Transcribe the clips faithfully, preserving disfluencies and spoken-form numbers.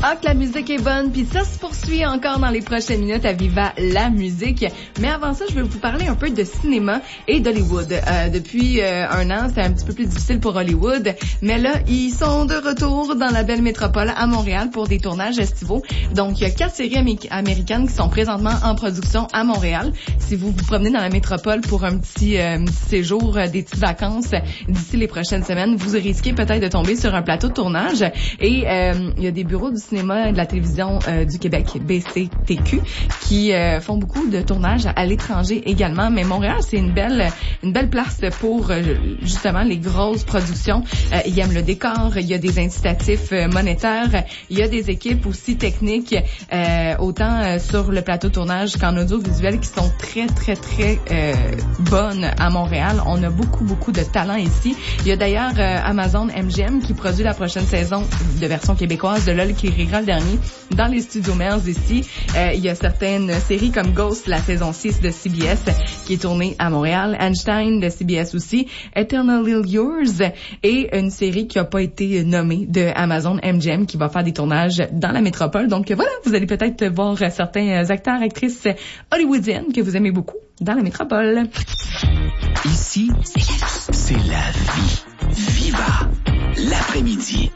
Ah, que la musique est bonne, puis ça se poursuit encore dans les prochaines minutes à Viva la musique. Mais avant ça, je vais vous parler un peu de cinéma et d'Hollywood. Euh, depuis euh, un an, c'est un petit peu plus difficile pour Hollywood, mais là, ils sont de retour dans la belle métropole à Montréal pour des tournages estivaux. Donc, il y a quatre séries amé- américaines qui sont présentement en production à Montréal. Si vous vous promenez dans la métropole pour un petit, euh, un petit séjour, euh, des petites vacances d'ici les prochaines semaines, vous risquez peut-être de tomber sur un plateau de tournage. Et euh, il y a des bureaux du cinéma et de la télévision euh, du Québec, B C T Q, qui euh, font beaucoup de tournages à l'étranger également. Mais Montréal, c'est une belle une belle place pour euh, justement les grosses productions. Euh, ils aiment le décor, il y a des incitatifs euh, monétaires, il y a des équipes aussi techniques, euh, autant euh, sur le plateau de tournage qu'en audiovisuel, qui sont très, très, très euh, bonnes à Montréal. On a beaucoup, beaucoup de talent ici. Il y a d'ailleurs euh, Amazon M G M qui produit la prochaine saison de version québécoise de LOL qui rira le dernier dans les studios Mers ici. Euh, il y a certaines séries comme Ghost, la saison six de C B S qui est tournée à Montréal, Einstein de C B S aussi, Eternally Yours et une série qui n'a pas été nommée de Amazon M G M qui va faire des tournages dans la métropole. Donc voilà, vous allez peut-être voir certains acteurs, actrices hollywoodiennes que vous aimez beaucoup dans la métropole. Ici, c'est la vie. C'est la vie. Viva l'après-midi.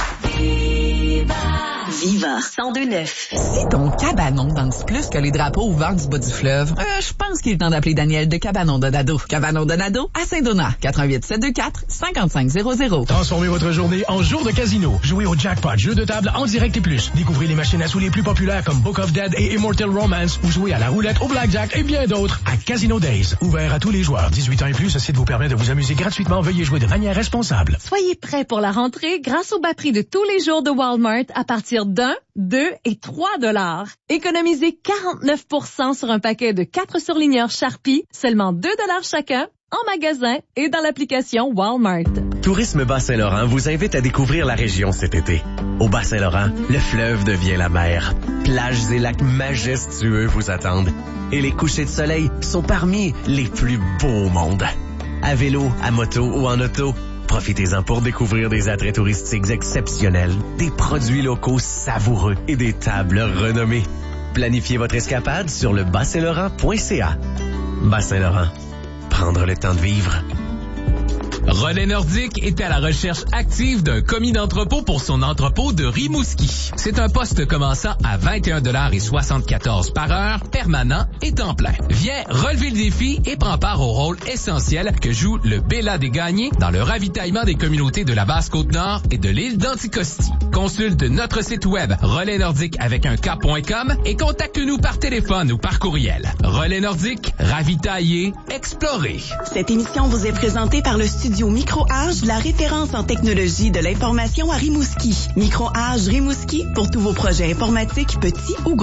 Viva! Viva cent deux neuf. Si ton cabanon danse plus que les drapeaux au vent du bas du fleuve, euh, je pense qu'il est temps d'appeler Daniel de Cabanon Donado. Cabanon Donado à Saint-Donat. quatre un huit sept deux quatre cinq cinq zéro zéro. Transformez votre journée en jour de casino. Jouez au jackpot, jeu de table en direct et plus. Découvrez les machines à sous les plus populaires comme Book of Dead et Immortal Romance ou jouez à la roulette, au blackjack et bien d'autres à Casino Days. Ouvert à tous les joueurs. dix-huit ans et plus, ce site vous permet de vous amuser gratuitement. Veuillez jouer de manière responsable. Soyez prêts pour la rentrée grâce aux batteries de tous les jours de Walmart à partir d'un, deux et trois dollars. Économisez quarante-neuf pour cent sur un paquet de quatre surligneurs Sharpie, seulement deux dollars chacun, en magasin et dans l'application Walmart. Tourisme Bas-Saint-Laurent vous invite à découvrir la région cet été. Au Bas-Saint-Laurent, le fleuve devient la mer. Plages et lacs majestueux vous attendent. Et les couchers de soleil sont parmi les plus beaux au monde. À vélo, à moto ou en auto, profitez-en pour découvrir des attraits touristiques exceptionnels, des produits locaux savoureux et des tables renommées. Planifiez votre escapade sur le bas saint laurent point c a. Bas-Saint-Laurent, prendre le temps de vivre. Relais Nordique est à la recherche active d'un commis d'entrepôt pour son entrepôt de Rimouski. C'est un poste commençant à vingt et un dollars soixante-quatorze par heure, permanent et temps plein. Viens relever le défi et prends part au rôle essentiel que joue le Bella des Gagnés dans le ravitaillement des communautés de la Basse-Côte-Nord et de l'île d'Anticosti. Consulte notre site web relais nordique avec un K point com et contacte-nous par téléphone ou par courriel. Relais Nordique, ravitailler, explorer. Cette émission vous est présentée par le studio Micro-Age, la référence en technologie de l'information à Rimouski. Micro-Age Rimouski pour tous vos projets informatiques, petits ou gros.